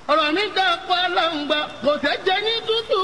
ọ̀rọ̀ mi dà pa láǹgbà kò tẹ́ jẹ́ ní tútù